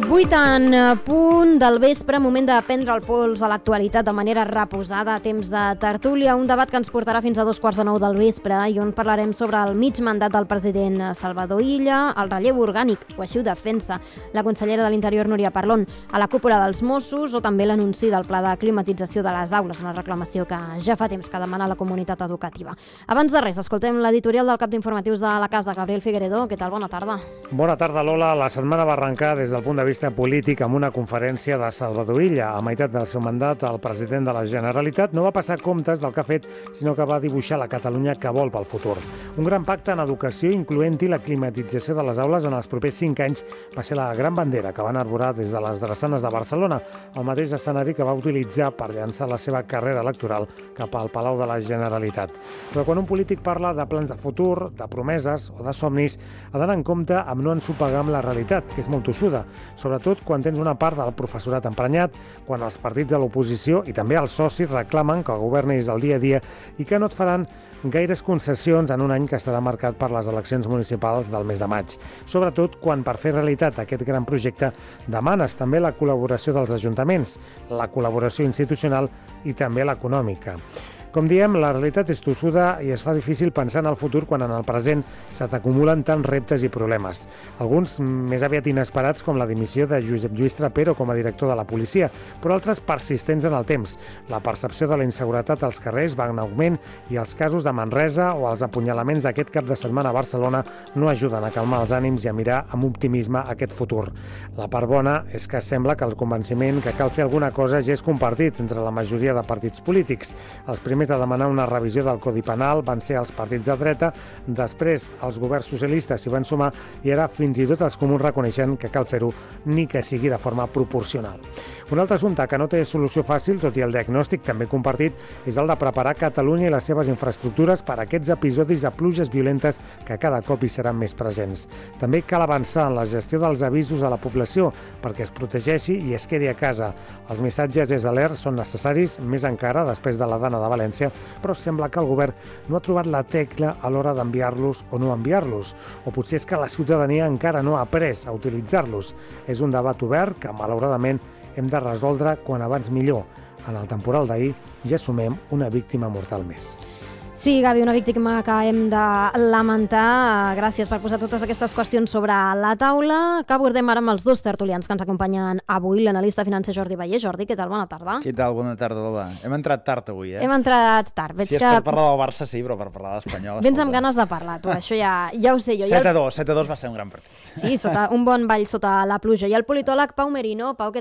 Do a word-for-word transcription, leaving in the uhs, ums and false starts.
vuit en punt del vespre, moment de prendre el pols a l'actualitat de manera reposada, temps de tertúlia, un debat que ens portarà fins a dos quarts de nou del vespre i on parlarem sobre el mig mandat del president Salvador Illa, el relleu orgànic, o així ho defensa la consellera de l'Interior Núria Parlon, a la cúpula dels Mossos o també l'anunci del pla de climatització de les aules, una reclamació que ja fa temps que demana la comunitat educativa. Abans de res, escoltem l'editorial del cap d'informatius de la casa, Gabriel Figueredo. Què tal? Bona tarda. Bona tarda, Lola. La setmana va arrencar des del punt de vista polític amb una conferència de Salvador Illa. A meitat del seu mandat, el president de la Generalitat no va passar comptes del que ha fet, sinó que va dibuixar la Catalunya que vol pel futur. Un gran pacte en educació, incloent-hi la climatització de les aules en els propers cinc anys, va ser la gran bandera que van arborar des de les drassanes de Barcelona, el mateix escenari que va utilitzar per llançar la seva carrera electoral cap al Palau de la Generalitat. Però quan un polític parla de plans de futur, de promeses o de somnis, ha d'anar en compte amb no ensopegar amb la realitat, que és molt tossuda, sobretot quan tens una part del professorat emprenyat, quan els partits de l'oposició i també els socis reclamen que governis el dia a dia i que no et faran gaires concessions en un any que estarà marcat per les eleccions municipals del mes de maig. Sobretot quan per fer realitat aquest gran projecte demanes també la col·laboració dels ajuntaments, la col·laboració institucional i també l'econòmica. Com diem, la realitat és tossuda i es fa difícil pensar en el futur quan en el present se t'acumulen tants reptes i problemes. Alguns més aviat inesperats, com la dimissió de Josep Lluís Trapero com a director de la policia, però altres persistents en el temps. La percepció de la inseguretat als carrers va en augment i els casos de Manresa o els apunyalaments d'aquest cap de setmana a Barcelona no ajuden a calmar els ànims i a mirar amb optimisme aquest futur. La part bona és que sembla que el convenciment que cal fer alguna cosa ja és compartit entre la majoria de partits polítics. Els primers més de demanar una revisió del Codi Penal van ser els partits de dreta, després els governs socialistes s'hi van sumar i ara fins i tot els comuns reconeixen que cal fer-ho, ni que sigui de forma proporcional. Un altre assumpte que no té solució fàcil, tot i el diagnòstic també compartit, és el de preparar Catalunya i les seves infraestructures per a aquests episodis de pluges violentes que cada cop hi seran més presents. També cal avançar en la gestió dels avisos a la població perquè es protegeixi i es quedi a casa. Els missatges és alert són necessaris, més encara després de la dana de València, però sembla que el govern no ha trobat la tecla a l'hora d'enviar-los o no enviar-los. O potser és que la ciutadania encara no ha après a utilitzar-los. És un debat obert que, malauradament, hem de resoldre quan abans millor. En el temporal d'ahir ja sumem una víctima mortal més. Sí, Gavi, una víctima que hem de lamentar. Gràcies per posar totes aquestes qüestions sobre la taula. Que abordem ara amb els dos tertulians que ens acompanyen avui, l'analista financer Jordi Vallès. Jordi, què tal? Bona tarda. Què tal? Bona tarda, Lola. Hem entrat tard avui, eh? Hem entrat tard. Veig si és que... per parlar del Barça, sí, però per parlar d'Espanyol... Vens amb ganes de parlar, tu. Això ja, ja ho sé jo. set a dos, set a dos va ser un gran partit. Sí, sota un bon ball sota la pluja. I el politòleg Pau Merino. Pau, què